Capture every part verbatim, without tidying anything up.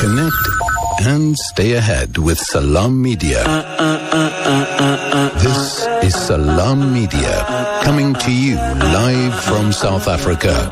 Connect and stay ahead with Salam Media. This is Salam Media, coming to you live from South Africa.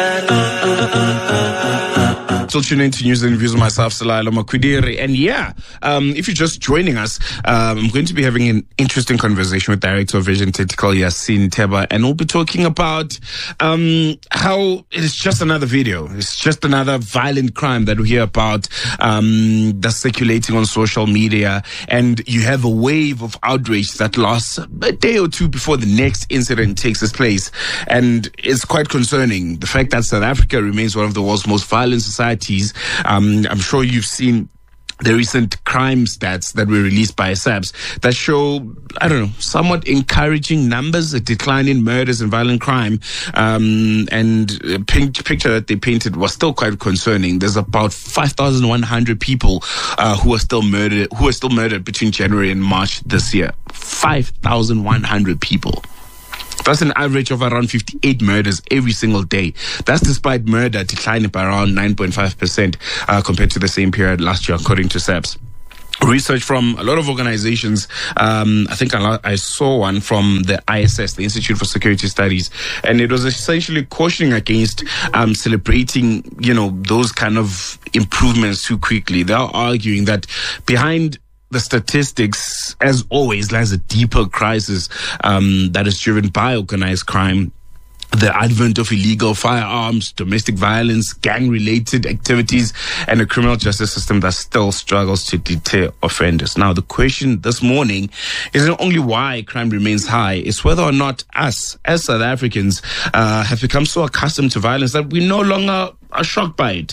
Still tuning into News and Views with myself, Salaila Makwidiri. And yeah, um, if you're just joining us, um, I'm going to be having an interesting conversation with Director of Vision Tactical Yasin Teba, and we'll be talking about um, how it's just another video. It's just another violent crime that we hear about um, that's circulating on social media. And you have a wave of outrage that lasts a day or two before the next incident takes its place. And it's quite concerning. The fact that South Africa remains one of the world's most violent societies. Um, I'm sure you've seen the recent crime stats that were released by SAPS that show, I don't know, somewhat encouraging numbers, a decline in murders and violent crime. Um, and the picture that they painted was still quite concerning. There's about five thousand one hundred people uh, who are still murdered, who are still murdered between January and March this year. five thousand one hundred people. That's an average of around fifty-eight murders every single day. That's despite murder declining by around nine point five percent uh, compared to the same period last year, according to SAPS. Research from a lot of organizations. Um, I think I, I saw one from the I S S, the Institute for Security Studies, and it was essentially cautioning against um, celebrating, you know, those kind of improvements too quickly. They're arguing that behind the statistics, as always, lies a deeper crisis um, that is driven by organized crime, the advent of illegal firearms, domestic violence, gang-related activities, and a criminal justice system that still struggles to deter offenders. Now, the question this morning isn't only why crime remains high, it's whether or not us, as South Africans, uh, have become so accustomed to violence that we no longer are shocked by it.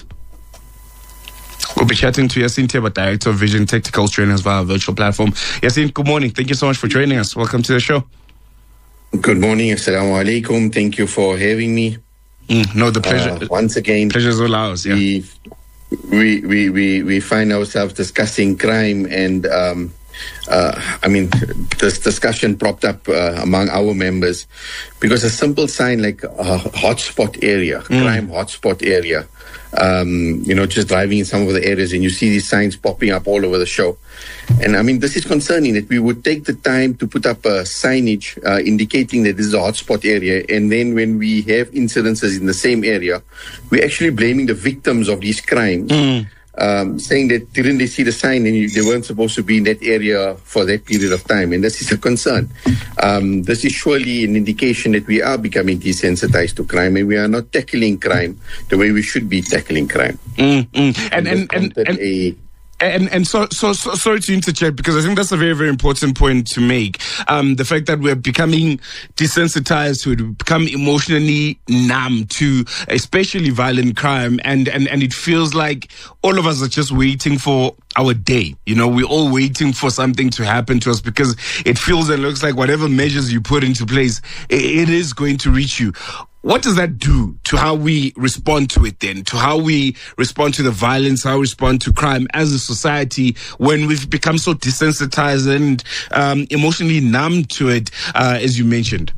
We'll be chatting to Yasin Teba, Director of Vision Tactical Trainers via a virtual platform. Yasin, good morning. Thank you so much for joining us. Welcome to the show. Good morning. Assalamu alaikum. Thank you for having me. Mm, no, the pleasure. Uh, once again, pleasure is all ours. Yeah. We, we, we, we, we find ourselves discussing crime, and um, uh, I mean, this discussion propped up uh, among our members because a simple sign like a hotspot area, mm. crime hotspot area, Um, you know, just driving in some of the areas and you see these signs popping up all over the show. And I mean, this is concerning that we would take the time to put up a signage uh, indicating that this is a hotspot area. And then when we have incidences in the same area, we're actually blaming the victims of these crimes. Mm. Um, saying that didn't they see the sign and you, they weren't supposed to be in that area for that period of time. And this is a concern. Um, this is surely an indication that we are becoming desensitized to crime and we are not tackling crime the way we should be tackling crime. Mm, mm. And, and, and, and, and a, And and so, so so sorry to interject, because I think that's a very, very important point to make. Um, the fact that we're becoming desensitized to it, we become emotionally numb to especially violent crime, and, and, and it feels like all of us are just waiting for our day. You know, we're all waiting for something to happen to us because it feels and looks like whatever measures you put into place, it, it is going to reach you. What does that do to how we respond to it then, to how we respond to the violence, how we respond to crime as a society when we've become so desensitized and um, emotionally numb to it, uh, as you mentioned?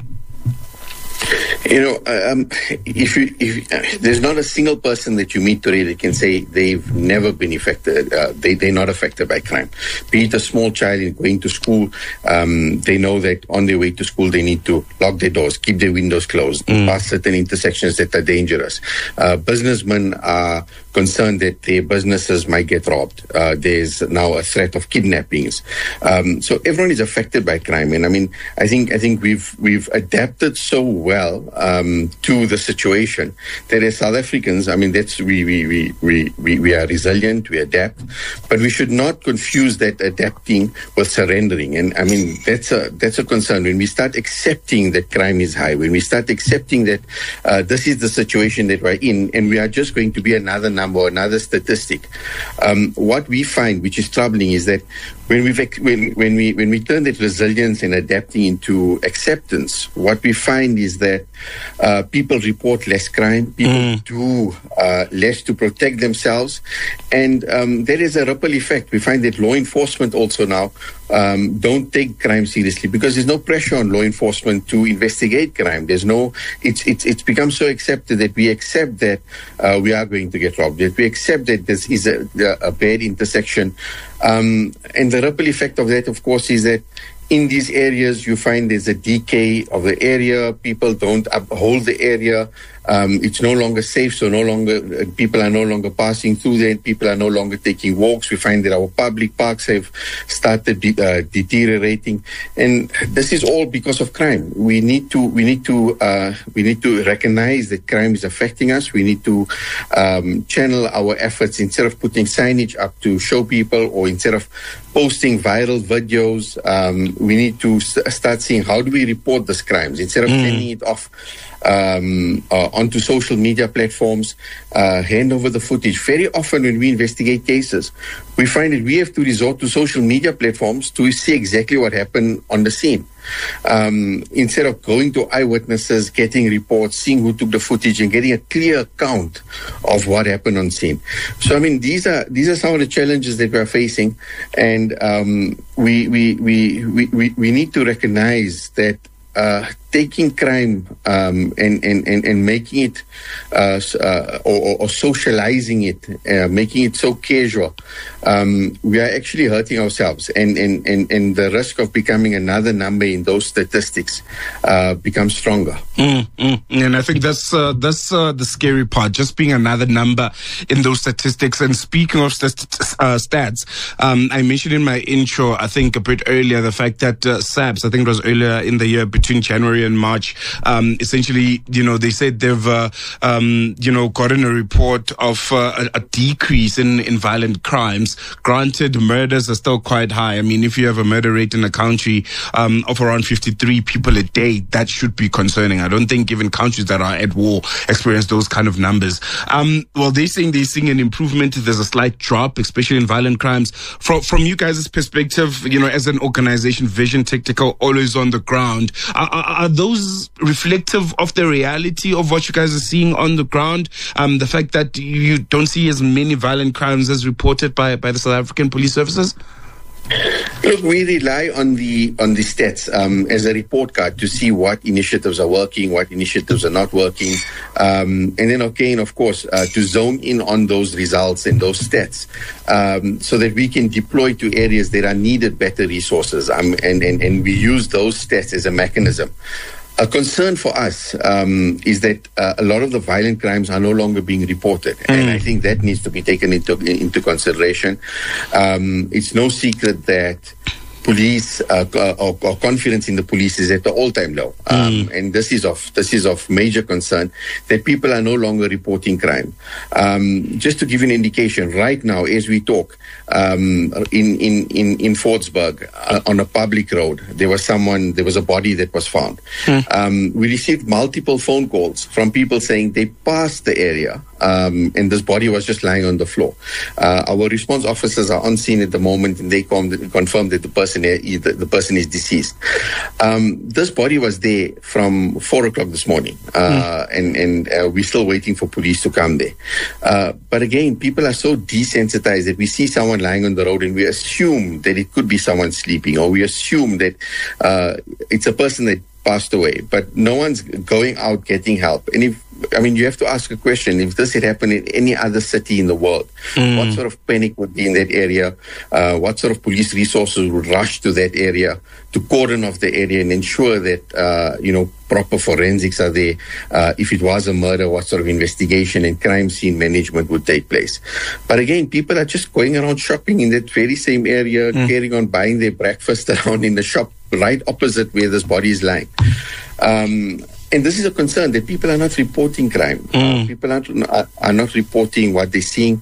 You know, um, if you, if uh, there's not a single person that you meet today that can say they've never been affected, uh, they, they're not affected by crime. Be it a small child going to school, um, they know that on their way to school they need to lock their doors, keep their windows closed, mm. pass certain intersections that are dangerous. Uh, businessmen are concerned that their businesses might get robbed. Uh, there's now a threat of kidnappings. Um, so everyone is affected by crime. And I mean, I think I think we've we've adapted so well um, to the situation that as South Africans, I mean, that's we we, we, we, we we are resilient, we adapt, but we should not confuse that adapting with surrendering. And I mean, that's a that's a concern. When we start accepting that crime is high, when we start accepting that uh, this is the situation that we're in, and we are just going to be another number, another statistic. Um, what we find, which is troubling, is that when we when when we when we turn that resilience and adapting into acceptance, what we find is that that uh, people report less crime, people mm. do uh, less to protect themselves, and um, there is a ripple effect. We find that law enforcement also now um, don't take crime seriously because there's no pressure on law enforcement to investigate crime. There's no, it's it's it's become so accepted that we accept that uh, we are going to get robbed, that we accept that this is a, a bad intersection, um, and the ripple effect of that, of course, is that in these areas, you find there's a decay of the area. People don't uphold the area. Um, it's no longer safe, so no longer uh, people are no longer passing through there. People are no longer taking walks. We find that our public parks have started de- uh, deteriorating, and this is all because of crime. We need to we need to uh, we need to recognize that crime is affecting us. We need to um, channel our efforts instead of putting signage up to show people, or instead of posting viral videos. Um, we need to st- start seeing how do we report these crimes instead of mm. sending it off um, uh, onto social media platforms, uh, hand over the footage. Very often when we investigate cases, we find that we have to resort to social media platforms to see exactly what happened on the scene. Um, instead of going to eyewitnesses, getting reports, seeing who took the footage, and getting a clear account of what happened on scene. So, I mean, these are these are some of the challenges that we are facing, and um, we, we, we we we we need to recognize that uh, taking crime um, and, and, and, and making it uh, uh, or, or socializing it, uh, making it so casual, um, we are actually hurting ourselves, and, and, and, and the risk of becoming another number in those statistics uh, becomes stronger. Mm, mm. And I think that's uh, that's uh, the scary part, just being another number in those statistics. And speaking of st- uh, stats, um, I mentioned in my intro, I think a bit earlier, the fact that uh, SAPS, I think it was earlier in the year between January and March, um, essentially, you know, they said they've, uh, um, you know, gotten a report of uh, a, a decrease in, in violent crimes. Granted, murders are still quite high. I mean, if you have a murder rate in a country um, of around fifty-three people a day, that should be concerning. I don't think even countries that are at war experience those kind of numbers. Um, well, they're saying they're seeing an improvement. There's a slight drop, especially in violent crimes. From, from you guys' perspective, you know, as an organization, Vision Tactical, always on the ground, are, are, are those reflective of the reality of what you guys are seeing on the ground? Um, the fact that you don't see as many violent crimes as reported by, by the South African police services? Look, we rely on the on the stats um, as a report card to see what initiatives are working, what initiatives are not working, um, and then again, of course, uh, to zone in on those results and those stats, um, so that we can deploy to areas that are needed better resources, um, and, and and we use those stats as a mechanism. A concern for us um, is that uh, a lot of the violent crimes are no longer being reported, mm. and I think that needs to be taken into into consideration. Um, it's no secret that police uh, or, or confidence in the police is at the all-time low, um, mm. and this is of this is of major concern that people are no longer reporting crime. Um, just to give you an indication, right now as we talk, um, in in in in Fordsburg uh, on a public road, there was someone, there was a body that was found. Mm. Um, we received multiple phone calls from people saying they passed the area. Um, and this body was just lying on the floor. Uh, our response officers are on scene at the moment, and they com- confirm that the person the, the person is deceased. Um, this body was there from four o'clock this morning, uh, mm. and and uh, we're still waiting for police to come there. Uh, but again, people are so desensitized that we see someone lying on the road and we assume that it could be someone sleeping, or we assume that uh, it's a person that passed away, but no one's going out getting help. And if I mean, you have to ask a question. If this had happened in any other city in the world, mm. what sort of panic would be in that area? Uh, what sort of police resources would rush to that area to cordon off the area and ensure that, uh, you know, proper forensics are there? Uh, if it was a murder, what sort of investigation and crime scene management would take place? But again, people are just going around shopping in that very same area, mm. carrying on buying their breakfast around in the shop right opposite where this body is lying. Um, And this is a concern that people are not reporting crime. Mm. Uh, people are, are not reporting what they're seeing.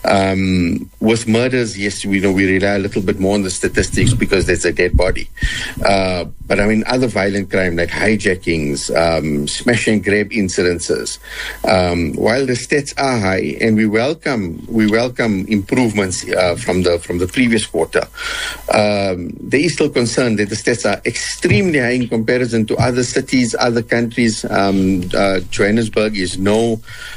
Um, with murders, yes, we know we rely a little bit more on the statistics because there's a dead body. Uh, but I mean other violent crime like hijackings, um, smash and grab incidences. Um, while the stats are high, and we welcome we welcome improvements uh, from the from the previous quarter, um, there is still concern that the stats are extremely high in comparison to other cities, other countries. Um, uh, Johannesburg is no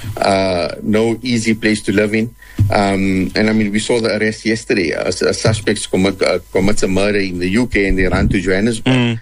uh, no easy place to live in. Um, and I mean, we saw the arrest yesterday. A, a suspect commit, uh, commits a murder in the U K and they run to Johannesburg. Mm.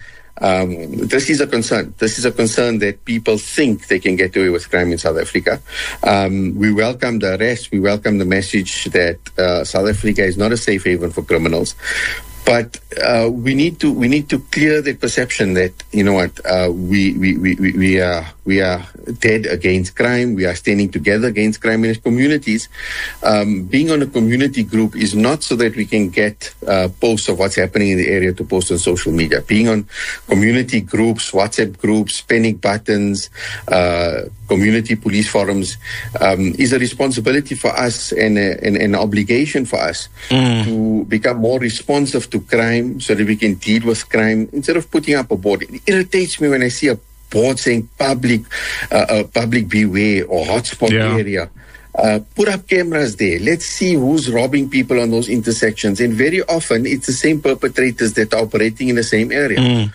Um, this is a concern. This is a concern that people think they can get away with crime in South Africa. Um, we welcome the arrest. We welcome the message that uh, South Africa is not a safe haven for criminals. But uh, we need to we need to clear the perception that, you know what, uh, we, we, we, we are we are dead against crime. We are standing together against crime in communities. Um, being on a community group is not so that we can get uh, posts of what's happening in the area to post on social media. Being on community groups, WhatsApp groups, panic buttons, uh, community police forums um, is a responsibility for us and, a, and an obligation for us mm. to become more responsive to crime so that we can deal with crime instead of putting up a board. It irritates me when I see a board saying public uh, uh, public beware or hotspot yeah. area. Uh, put up cameras there. Let's see who's robbing people on those intersections. And very often it's the same perpetrators that are operating in the same area. Mm.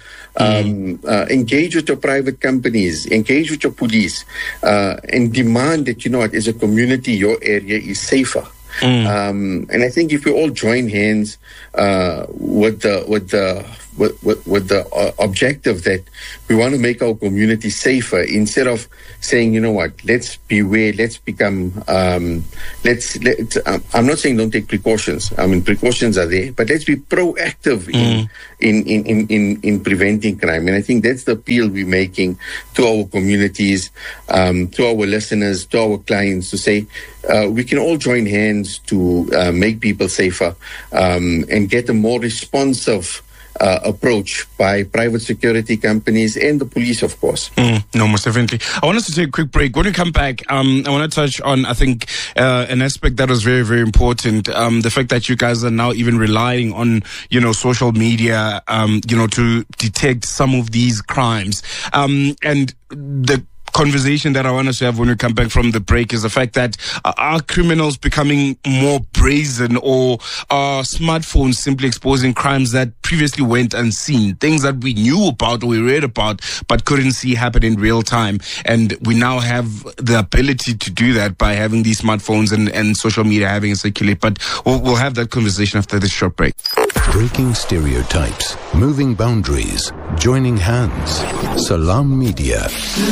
Um, uh, engage with your private companies, engage with your police, uh, and demand that, you know what, as a community, your area is safer. Mm. Um, and I think if we all join hands uh, with the with the with, with, with the uh, objective that we want to make our community safer, instead of saying, you know what, let's beware, let's become, um, let's. let's um, I'm not saying don't take precautions. I mean, precautions are there, but let's be proactive mm. in, in, in, in, in in preventing crime. And I think that's the appeal we're making to our communities, um, to our listeners, to our clients, to say uh, we can all join hands to uh, make people safer um, and get a more responsive Uh, approach by private security companies and the police, of course. Mm, no, most definitely. I want us to take a quick break. When we come back, um, I want to touch on, I think, uh, an aspect that was very, very important. Um, the fact that you guys are now even relying on, you know, social media, um, you know, to detect some of these crimes. Um, and the conversation that I want us to have when we come back from the break is the fact that uh, are criminals becoming more brazen, or are smartphones simply exposing crimes that previously went unseen, things that we knew about or we read about but couldn't see happen in real time? And we now have the ability to do that by having these smartphones and, and social media having it circulate. But we'll, we'll have that conversation after this short break. Breaking stereotypes, moving boundaries, joining hands. Salam Media.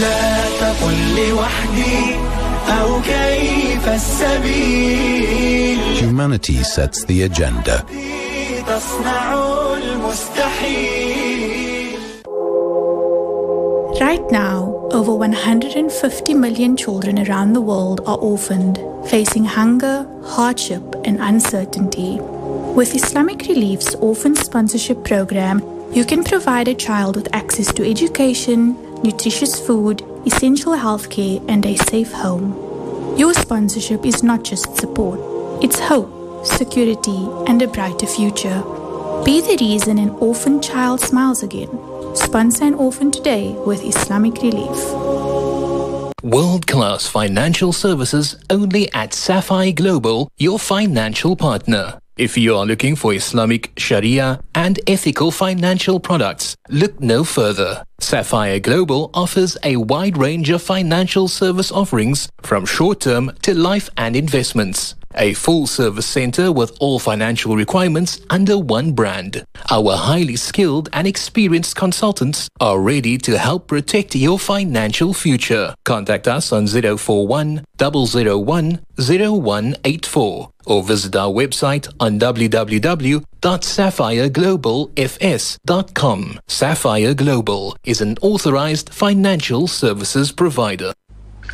Humanity sets the agenda. Right now, over one hundred fifty million children around the world are orphaned, facing hunger, hardship, and uncertainty. With Islamic Relief's Orphan Sponsorship Program, you can provide a child with access to education, nutritious food, essential healthcare, and a safe home. Your sponsorship is not just support, it's hope, security, and a brighter future. Be the reason an orphan child smiles again. Sponsor an orphan today with Islamic Relief. World-class financial services only at Sapphire Global, your financial partner. If you are looking for Islamic, Sharia, and ethical financial products, look no further. Sapphire Global offers a wide range of financial service offerings, from short-term to life and investments. A full-service center with all financial requirements under one brand. Our highly skilled and experienced consultants are ready to help protect your financial future. Contact us on zero four one, zero zero one, zero one eight four or visit our website on w w w dot sapphire global f s dot com. Sapphire Global is an authorized financial services provider.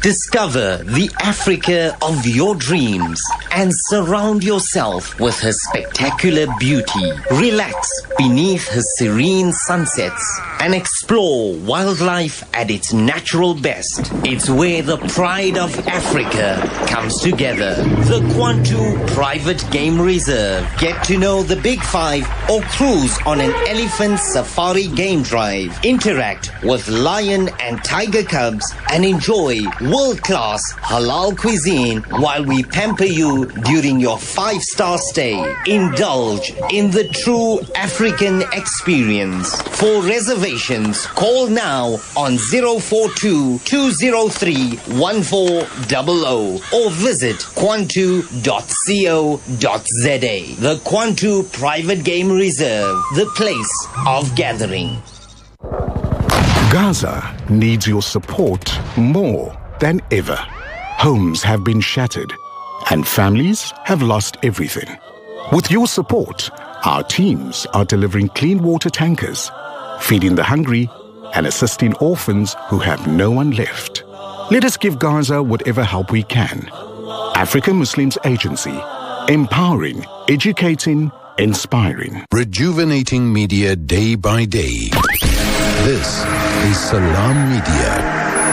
Discover the Africa of your dreams and surround yourself with her spectacular beauty. Relax beneath her serene sunsets and explore wildlife at its natural best. It's where the pride of Africa comes together. The Kwantu Private Game Reserve. Get to know the Big Five or cruise on an elephant safari game drive. Interact with lion and tiger cubs and enjoy world-class halal cuisine while we pamper you during your five-star stay. Indulge in the true African experience. For reservations, call now on zero four two, two zero three, one four zero zero or visit kwantu dot co dot za. The Kwantu Private Game Reserve, the place of gathering. Gaza needs your support more than ever. Homes have been shattered and families have lost everything. With your support, our teams are delivering clean water tankers, feeding the hungry and assisting orphans who have no one left. Let us give Gaza whatever help we can. African Muslims Agency, empowering, educating, inspiring. Rejuvenating media day by day. This is Salam Media.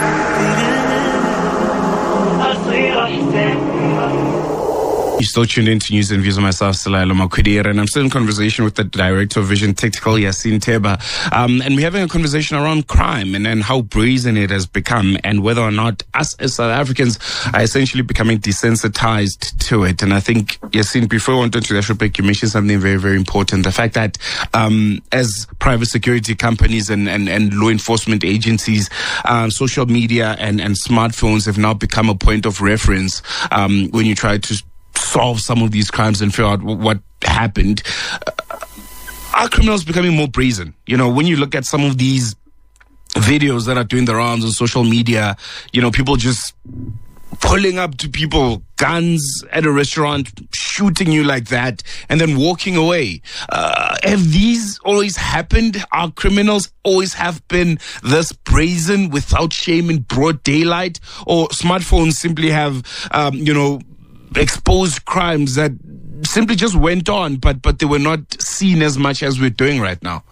You're still tuned in to News and Views of myself, Salaila Makwidira, and I'm still in conversation with the Director of Vision Tactical, Yassine Teba. Um, and we're having a conversation around crime and, and how brazen it has become and whether or not us as South Africans are essentially becoming desensitized to it. And I think, Yassine, before I went into the topic, you mentioned something very, very important. The fact that um, as private security companies and, and, and law enforcement agencies, um, social media and, and smartphones have now become a point of reference um, when you try to solve some of these crimes and figure out what happened. Uh, are criminals becoming more brazen? You know, when you look at some of these videos that are doing the rounds on social media, you know, people just pulling up to people, guns at a restaurant, shooting you like that, and then walking away. Uh, have these always happened? Are criminals always have been this brazen without shame in broad daylight? Or smartphones simply have, um, you know, exposed crimes that simply just went on, but but they were not seen as much as we're doing right now?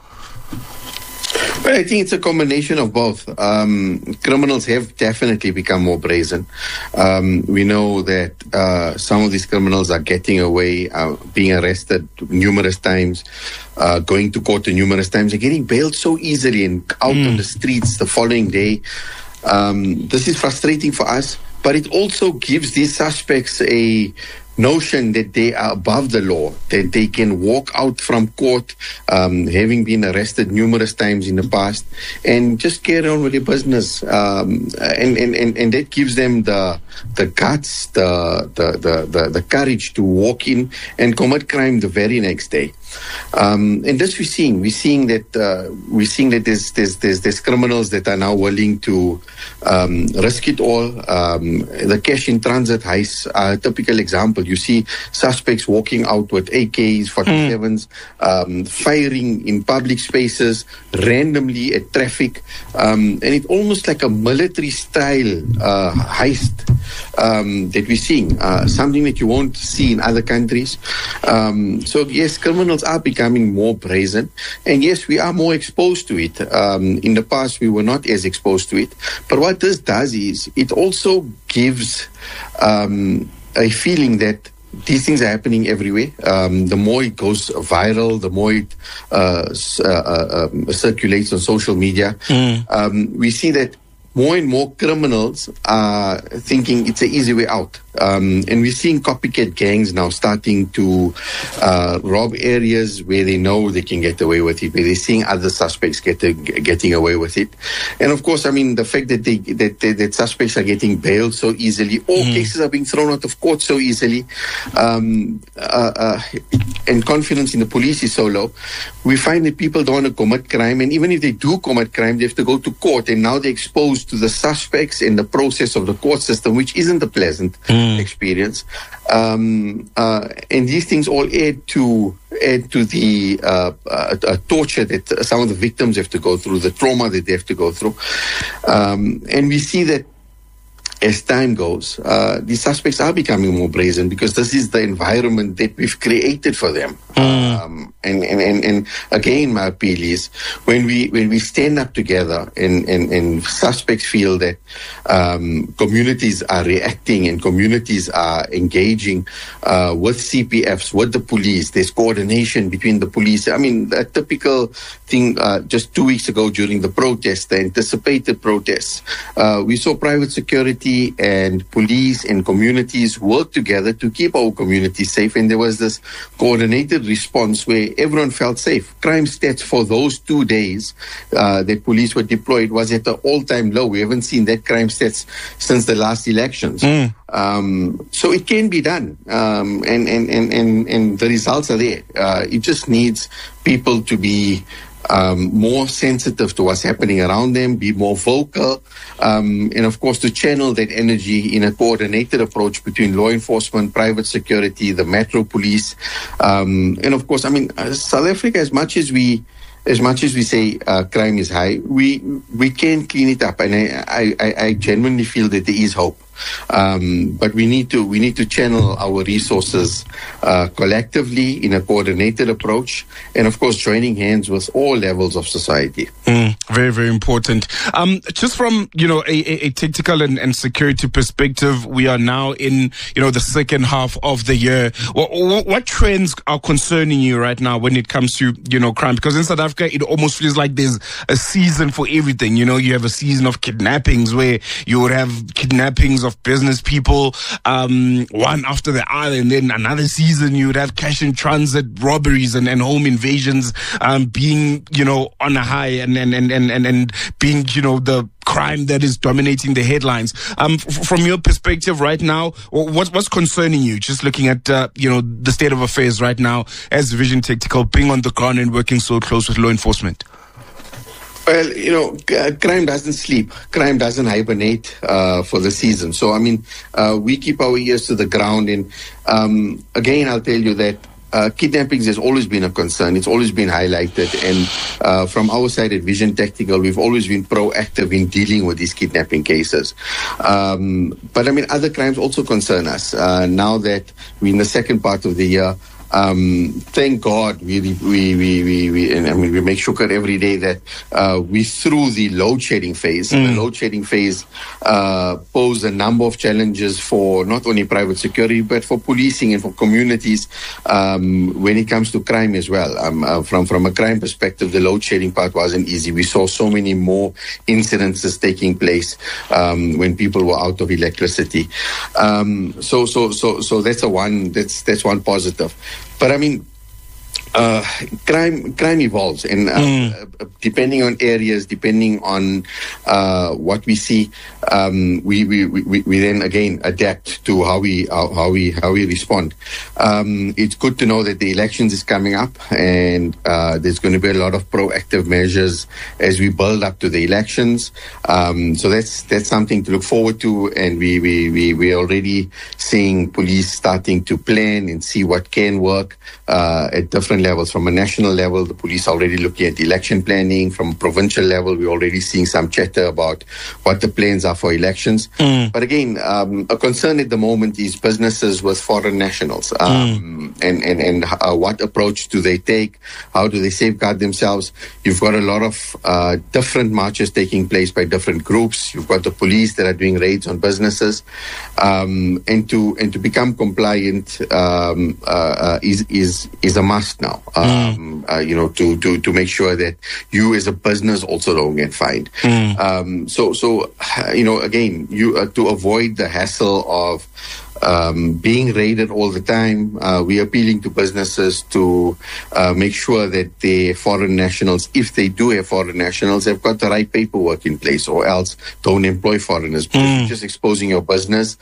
Well, I think it's a combination of both. Um, criminals have definitely become more brazen. Um, we know that uh, some of these criminals are getting away, uh, being arrested numerous times, uh, going to court numerous times, and getting bailed so easily and out mm. on the streets the following day. Um, this is frustrating for us. But it also gives these suspects a notion that they are above the law, that they can walk out from court, um, having been arrested numerous times in the past, and just carry on with their business. Um, and, and, and, and that gives them the the guts, the, the, the, the, the courage to walk in and commit crime the very next day. Um, and this we're seeing. We're seeing that uh, we're seeing that there's, there's there's there's criminals that are now willing to um, risk it all. Um, the cash in transit heist, a typical example. You see suspects walking out with A Ks, forty-sevens, mm. um, firing in public spaces, randomly at traffic, um, and it's almost like a military style uh, heist um, that we're seeing. Uh, something that you won't see in other countries. Um, so yes, criminals are becoming more brazen, and yes, we are more exposed to it. Um, in the past, we were not as exposed to it. But what this does is it also gives um, a feeling that these things are happening everywhere. Um, the more it goes viral, the more it uh, uh, uh, um, circulates on social media. Mm. Um, we see that more and more criminals are thinking it's an easy way out. Um, and we're seeing copycat gangs now starting to uh, rob areas where they know they can get away with it, where they're seeing other suspects get a, getting away with it. And of course, I mean, the fact that they that, that, that suspects are getting bailed so easily, or mm. cases are being thrown out of court so easily, um, uh, uh, and confidence in the police is so low, we find that people don't want to commit crime. And even if they do commit crime, they have to go to court. And now they're exposed to the suspects and the process of the court system, which isn't a pleasant mm. experience. Um, uh, and these things all add to add to the uh, uh, uh, torture that some of the victims have to go through, the trauma that they have to go through. Um, and we see that as time goes, uh, the suspects are becoming more brazen because this is the environment that we've created for them. Mm. Um, and, and, and, and again, my appeal is when we when we stand up together and, and, and suspects feel that um, communities are reacting and communities are engaging uh, with C P Fs, with the police, there's coordination between the police. I mean, a typical thing uh, just two weeks ago during the protests, the anticipated protests, uh, we saw private security and police and communities work together to keep our communities safe. And there was this coordinated response where everyone felt safe. Crime stats for those two days uh, that police were deployed was at an all-time low. We haven't seen that crime stats since the last elections. Mm. Um, so it can be done. Um, and, and, and, and, and the results are there. Uh, it just needs people to be Um, more sensitive to what's happening around them, be more vocal, um, and of course to channel that energy in a coordinated approach between law enforcement, private security, the Metro Police, um, and of course, I mean, uh, South Africa, as much as we As much as we say uh, crime is high, we we can clean it up, and I, I, I genuinely feel that there is hope. Um, but we need to we need to channel our resources uh, collectively in a coordinated approach, and of course joining hands with all levels of society. Mm, very very important. Um, just from you know a, a, a tactical and, and security perspective, we are now in you know the second half of the year. What, what, what trends are concerning you right now when it comes to you know crime? Because in South Africa, it almost feels like there's a season for everything. You know, you have a season of kidnappings where you would have kidnappings of business people, um, one after the other, and then another season you would have cash in transit robberies and, and home invasions, um, being, you know, on a high and, and, and, and, and, and being, you know, the crime that is dominating the headlines. Um, f- from your perspective right now, what, what's concerning you? Just looking at, uh, you know, the state of affairs right now as Vision Tactical, being on the ground and working so close with law enforcement. Well, you know, c- crime doesn't sleep. Crime doesn't hibernate uh, for the season. So, I mean, uh, we keep our ears to the ground. And um, again, I'll tell you that uh, kidnappings has always been a concern. It's always been highlighted. And uh, from our side at Vision Tactical, we've always been proactive in dealing with these kidnapping cases. Um, but, I mean, other crimes also concern us. Uh, now that we're in the second part of the year, Um, thank God we we we we, we and I mean we make shukr every day that uh, we through the load shedding phase. Mm. The load shedding phase uh, posed a number of challenges for not only private security but for policing and for communities um, when it comes to crime as well. Um, uh, from from a crime perspective, the load shedding part wasn't easy. We saw so many more incidences taking place um, when people were out of electricity. Um, so so so so that's a one that's that's one positive. But I mean, uh, crime crime evolves, and uh, mm. uh, depending on areas, depending on uh, what we see, um, we, we, we, we then again adapt to how we how, how we how we respond. Um, it's good to know that the elections is coming up, and uh, there's going to be a lot of proactive measures as we build up to the elections. Um, so that's that's something to look forward to, and we we we we're already seeing police starting to plan and see what can work uh, at different levels. From a national level, the police are already looking at election planning. From a provincial level, we're already seeing some chatter about what the plans are for elections. Mm. But again, um, a concern at the moment is businesses with foreign nationals, um, mm. and and and uh, what approach do they take? How do they safeguard themselves? You've got a lot of uh, different marches taking place by different groups. You've got the police that are doing raids on businesses, um, and to and to become compliant um, uh, uh, is is is a must now. Um, mm. uh, you know, to, to, to make sure that you as a business also don't get fined. Mm. Um, so, so, you know, again, you uh, to avoid the hassle of um, being raided all the time, uh, we're appealing to businesses to uh, make sure that their foreign nationals, if they do have foreign nationals, have got the right paperwork in place, or else don't employ foreigners. Because mm. you're just exposing your business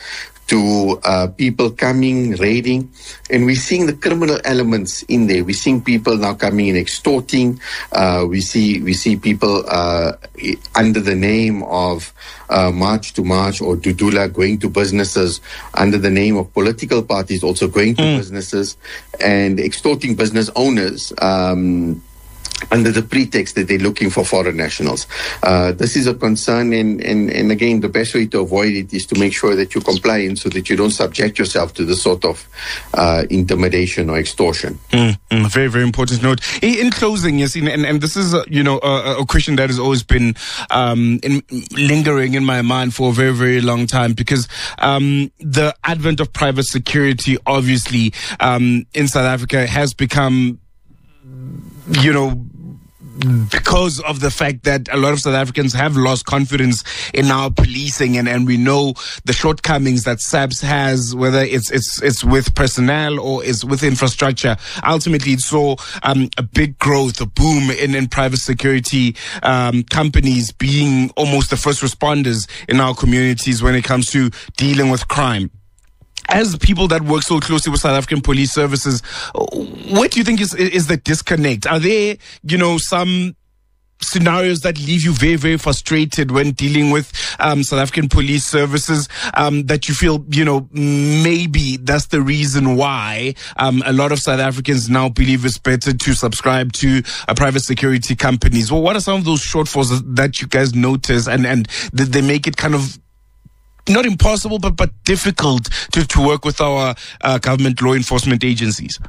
to uh, people coming, raiding, and we're seeing the criminal elements in there. We're seeing people now coming and extorting. Uh, we see we see people uh, under the name of uh, March to March or Dudula going to businesses under the name of political parties, also going to mm. businesses and extorting business owners. Um, under the pretext that they're looking for foreign nationals. Uh, this is a concern, and, and, and again, the best way to avoid it is to make sure that you're compliant so that you don't subject yourself to this sort of uh, intimidation or extortion. Mm, mm, very, very important note. In, in closing, Yassine, and, and this is, a, you know, a, a question that has always been um, in, lingering in my mind for a very, very long time, because um, the advent of private security, obviously, um, in South Africa has become, you know, because of the fact that a lot of South Africans have lost confidence in our policing, and, and we know the shortcomings that SAPS has, whether it's it's it's with personnel or it's with infrastructure. Ultimately, it saw um, a big growth, a boom in, in private security um, companies being almost the first responders in our communities when it comes to dealing with crime. As people that work so closely with South African police services, what do you think is is the disconnect? Are there, you know, some scenarios that leave you very, very frustrated when dealing with um, South African police services, um, that you feel, you know, maybe that's the reason why um, a lot of South Africans now believe it's better to subscribe to uh, private security companies? Well, what are some of those shortfalls that you guys notice, and, and did they make it kind of not impossible, but, but difficult to, to work with our uh, government law enforcement agencies?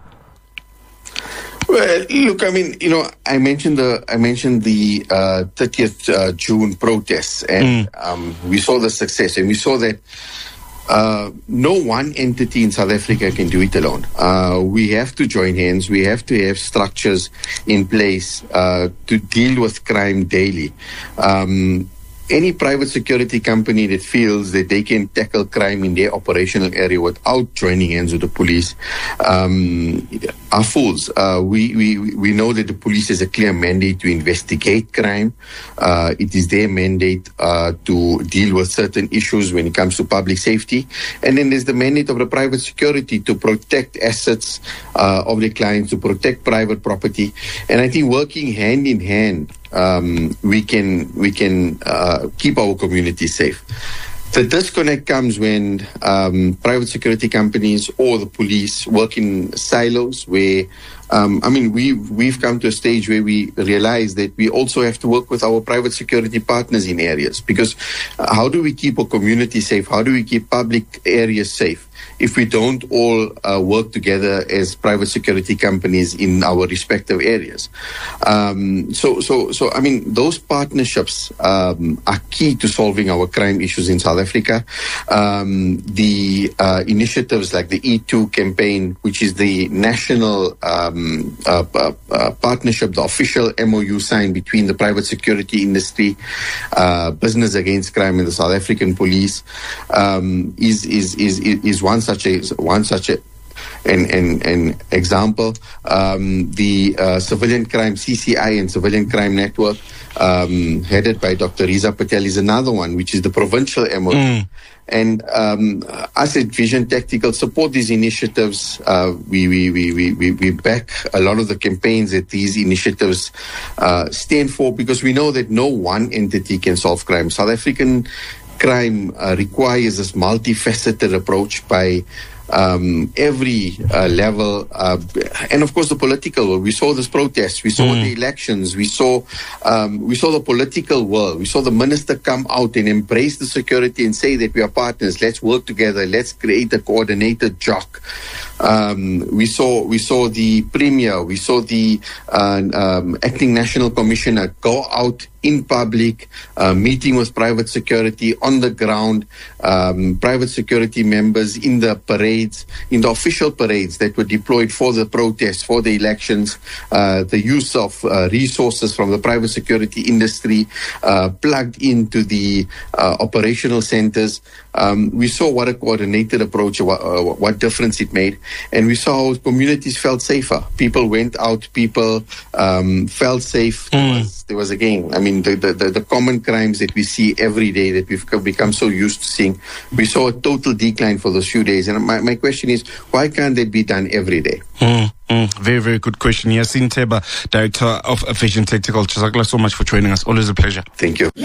Well, look, I mean, you know, I mentioned the I mentioned the uh, thirtieth uh, June protests, and mm. um, we saw the success, and we saw that uh, no one entity in South Africa can do it alone. Uh, we have to join hands. We have to have structures in place uh, to deal with crime daily. Um, Any private security company that feels that they can tackle crime in their operational area without joining hands with the police um, are fools. Uh, we, we, we know that the police has a clear mandate to investigate crime. Uh, it is their mandate uh, to deal with certain issues when it comes to public safety. And then there's the mandate of the private security to protect assets uh, of the clients, to protect private property. And I think working hand in hand, Um, we can we can uh, keep our community safe. The disconnect comes when um, private security companies or the police work in silos where, um, I mean, we've, we've come to a stage where we realize that we also have to work with our private security partners in areas, because uh, how do we keep a community safe? How do we keep public areas safe if we don't all uh, work together as private security companies in our respective areas? Um, so, so, so, I mean, those partnerships um, are key to solving our crime issues in South Africa. Um, the uh, initiatives like the E two campaign, which is the national um, uh, uh, uh, partnership, the official M O U signed between the private security industry, uh, Business Against Crime, and the South African Police, um, is, is, is, is one such a one such a an, an, an example. Um, the uh, Civilian Crime C C I and Civilian Crime Network, um, headed by Doctor Riza Patel, is another one, which is the provincial M O U. Mm. And um, us at Vision Tactical support these initiatives. Uh, we, we, we, we, we back a lot of the campaigns that these initiatives uh, stand for, because we know that no one entity can solve crime. South African crime uh, requires this multifaceted approach by um, every uh, level, uh, and of course the political world. We saw this protest, we saw mm. the elections, we saw um, we saw the political world. We saw the minister come out and embrace the security and say that we are partners. Let's work together. Let's create a coordinated jock. Um, we saw we saw the premier, we saw the uh, um, acting national commissioner go out in public, uh, meeting with private security on the ground, um, private security members in the parades, in the official parades that were deployed for the protests, for the elections, uh, the use of uh, resources from the private security industry uh, plugged into the uh, operational centers. Um, we saw what a coordinated approach, what, uh, what difference it made. And we saw how communities felt safer. People went out, people um, felt safe. Mm. There was, there was, again, I mean, the, the, the common crimes that we see every day that we've become so used to seeing, we saw a total decline for those few days. And my, my question is, why can't that be done every day? Mm, mm, very, very good question. Yassine Theba, Director of Vision Tactical. Jazakallah so much for joining us. Always a pleasure. Thank you.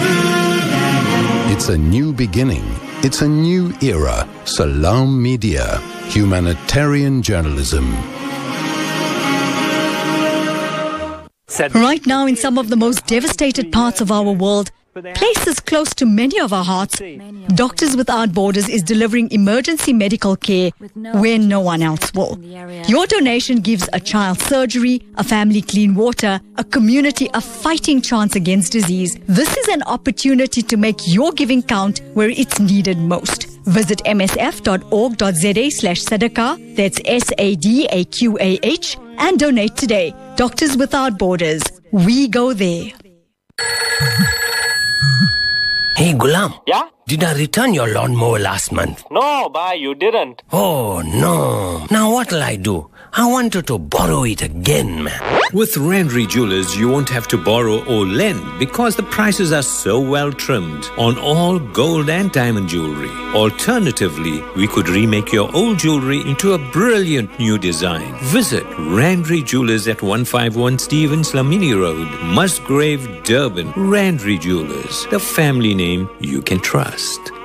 It's a new beginning. It's a new era. Salam Media. Humanitarian journalism. Right now, in some of the most devastated parts of our world, places close to many of our hearts, Doctors Without Borders is delivering emergency medical care where no one else will. Your donation gives a child surgery, a family clean water, a community a fighting chance against disease. This is an opportunity to make your giving count where it's needed most. Visit msf.org.za slash sadaqah, that's S A D A Q A H, and donate today. Doctors Without Borders. We go there. Hey, Gulam. Yeah? Did I return your lawnmower last month? No, bye, you didn't. Oh, no. Now what'll I do? I wanted to borrow it again, man. With Randry Jewelers, you won't have to borrow or lend because the prices are so well trimmed on all gold and diamond jewelry. Alternatively, we could remake your old jewelry into a brilliant new design. Visit Randry Jewelers at one fifty-one Stevens Lamini Road, Musgrave, Durban. Randry Jewelers, the family name you can trust.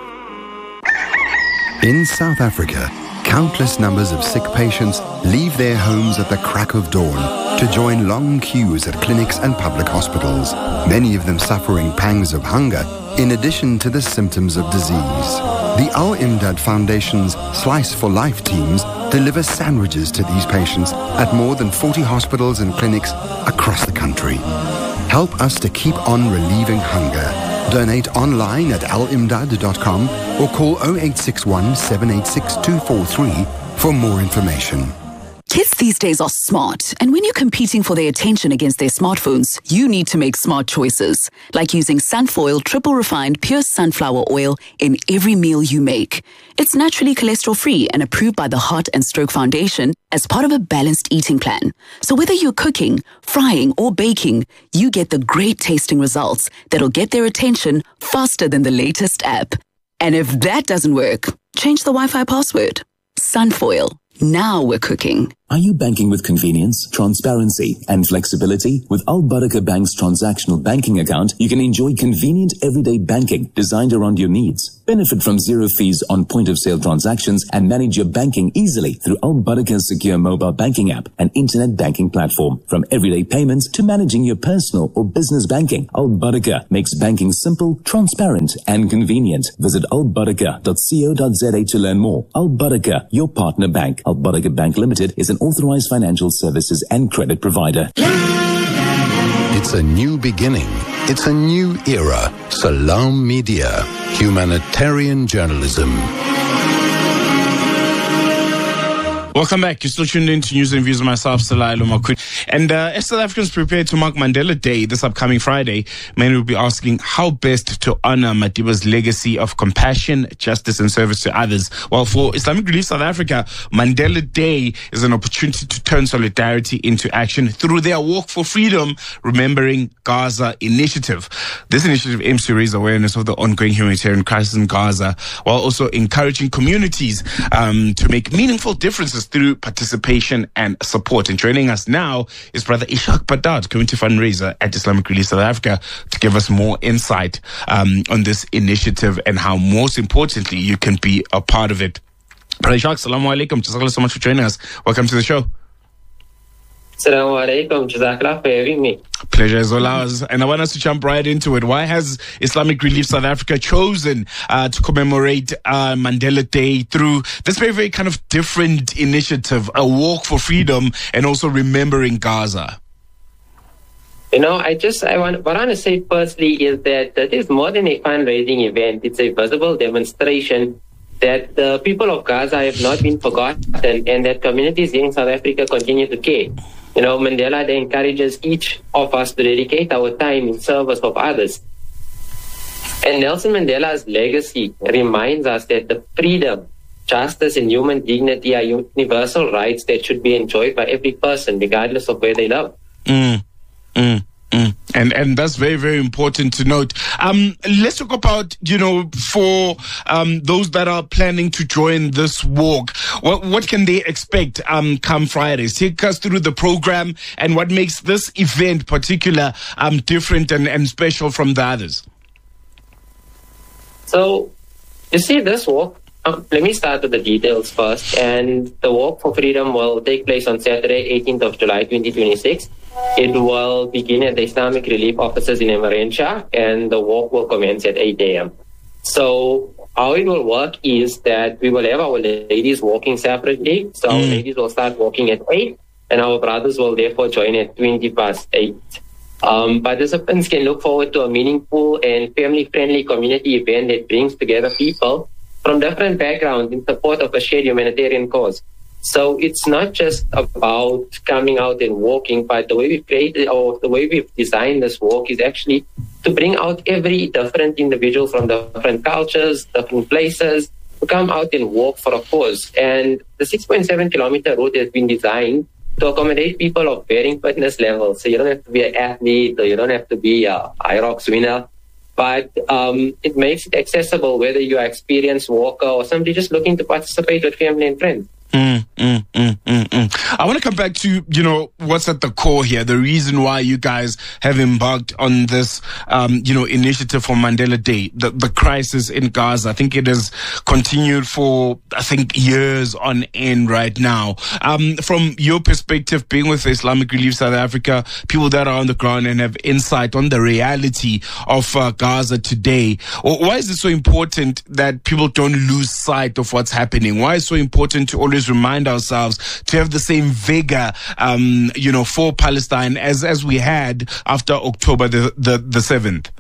In South Africa, countless numbers of sick patients leave their homes at the crack of dawn to join long queues at clinics and public hospitals, many of them suffering pangs of hunger in addition to the symptoms of disease. The Al Imdad Foundation's Slice for Life teams deliver sandwiches to these patients at more than forty hospitals and clinics across the country. Help us to keep on relieving hunger. Donate online at al imdad dot com or call oh eight six one, seven eight six, two four three for more information. Kids these days are smart, and when you're competing for their attention against their smartphones, you need to make smart choices, like using Sunfoil triple refined pure sunflower oil in every meal you make. It's naturally cholesterol-free and approved by the Heart and Stroke Foundation as part of a balanced eating plan. So whether you're cooking, frying, or baking, you get the great tasting results that'll get their attention faster than the latest app. And if that doesn't work, change the Wi-Fi password. Sunfoil. Now we're cooking. Are you banking with convenience, transparency, and flexibility? With Al Barakah Bank's transactional banking account, you can enjoy convenient everyday banking designed around your needs. Benefit from zero fees on point-of-sale transactions and manage your banking easily through Al Barakah's secure mobile banking app and internet banking platform. From everyday payments to managing your personal or business banking, Al Barakah makes banking simple, transparent, and convenient. Visit al barakah dot co dot za to learn more. Al Barakah, your partner bank. Al Barakah Bank Limited is an authorized financial services and credit provider. It's a new beginning. It's a new era. Salam Media. Humanitarian journalism. Welcome back. You're still tuned in to News and Views with myself, Salailo Makwidi. And uh, as South Africans prepare to mark Mandela Day this upcoming Friday, many will be asking how best to honor Madiba's legacy of compassion, justice, and service to others. Well, for Islamic Relief South Africa, Mandela Day is an opportunity to turn solidarity into action through their Walk for Freedom, Remembering Gaza initiative. This initiative aims to raise awareness of the ongoing humanitarian crisis in Gaza, while also encouraging communities um, to make meaningful differences through participation and support. And joining us now is Brother Ishaq Badad, community fundraiser at Islamic Relief South Africa, to give us more insight um, on this initiative and how, most importantly, you can be a part of it. Brother Ishaq, Assalamu alaikum. Jazakallah so much for joining us. Welcome to the show. Assalamu alaikum. Jazakallah for having me. Pleasure is all ours. And I want us to jump right into it. Why has Islamic Relief South Africa chosen uh, to commemorate uh, Mandela Day through this very, very kind of different initiative, a walk for freedom and also remembering Gaza? You know, I just, I want, what I want to say firstly is that it is more than a fundraising event. It's a visible demonstration that the people of Gaza have not been forgotten and that communities here in South Africa continue to care. You know, Mandela Day encourages each of us to dedicate our time in service of others. And Nelson Mandela's legacy reminds us that the freedom, justice, and human dignity are universal rights that should be enjoyed by every person, regardless of where they live. Mm, mm. Mm. And and that's very, very important to note. Um, let's talk about, you know, for um, those that are planning to join this walk, what what can they expect um, come Friday? Take us through the program and what makes this event particular, um, different and, and special from the others. So, you see, this walk, um, let me start with the details first. And the Walk for Freedom will take place on Saturday, eighteenth of July, twenty twenty-six. It will begin at the Islamic Relief Offices in Emmarentia, and the walk will commence at eight a.m. So how it will work is that we will have our ladies walking separately. So mm. our ladies will start walking at eight, and our brothers will therefore join at twenty past eight. Um, participants can look forward to a meaningful and family-friendly community event that brings together people from different backgrounds in support of a shared humanitarian cause. So it's not just about coming out and walking, but the way we've created or the way we've designed this walk is actually to bring out every different individual from different cultures, different places, to come out and walk for a cause. And the six point seven kilometer route has been designed to accommodate people of varying fitness levels. So you don't have to be an athlete or you don't have to be a IROX winner, but um, it makes it accessible whether you're an experienced walker or somebody just looking to participate with family and friends. Mm, mm, mm, mm, mm. I want to come back to, you know, what's at the core here, the reason why you guys have embarked on this, um, you know, initiative for Mandela Day, the, the crisis in Gaza. I think it has continued for, I think, years on end right now. Um, from your perspective, being with Islamic Relief South Africa, people that are on the ground and have insight on the reality of uh, Gaza today, why is it so important that people don't lose sight of what's happening? Why is it so important to always remind ourselves to have the same vigor, um, you know, for Palestine as as we had after October the the, the seventh?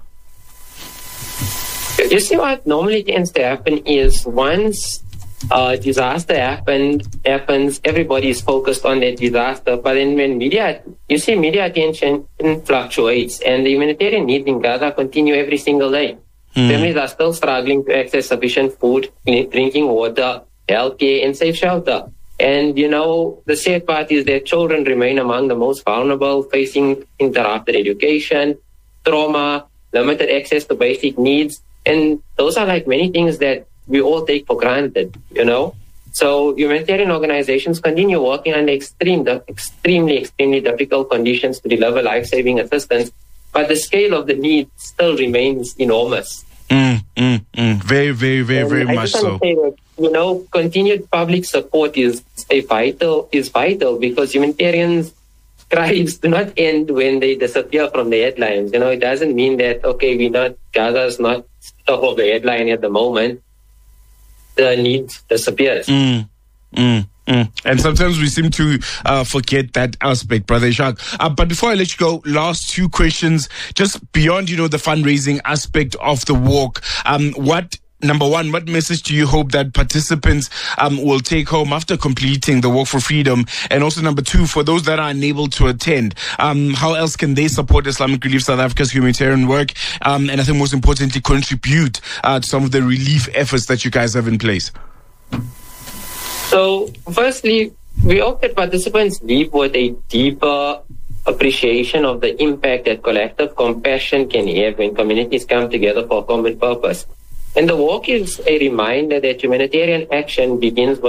You see, what normally tends to happen is once a disaster happened, happens, everybody is focused on that disaster. But then when media, you see, media attention fluctuates, and the humanitarian needs in Gaza continue every single day. Mm. Families are still struggling to access sufficient food, drinking water, healthcare, and safe shelter. And, you know, the sad part is that children remain among the most vulnerable, facing interrupted education, trauma, limited access to basic needs. And those are like many things that we all take for granted, you know. So humanitarian organizations continue working under extreme, extremely, extremely difficult conditions to deliver life-saving assistance, but the scale of the need still remains enormous. Mm, mm, mm. Very, very, very, and very I much so. Say that, you know, continued public support is a vital is vital because humanitarians' crimes do not end when they disappear from the headlines. You know, it doesn't mean that okay, we not Gaza is not top of the headline at the moment. The need disappears. Mm, mm. Mm. And sometimes we seem to uh, forget that aspect, Brother Ishak. Uh, but before I let you go, last two questions, just beyond, you know, the fundraising aspect of the walk. Um, what, number one, what message do you hope that participants um, will take home after completing the Walk for Freedom? And also, number two, for those that are unable to attend, um, how else can they support Islamic Relief South Africa's humanitarian work? Um, and I think most importantly, contribute uh, to some of the relief efforts that you guys have in place? So, firstly, we hope that participants leave with a deeper appreciation of the impact that collective compassion can have when communities come together for a common purpose. And the walk is a reminder that humanitarian action begins with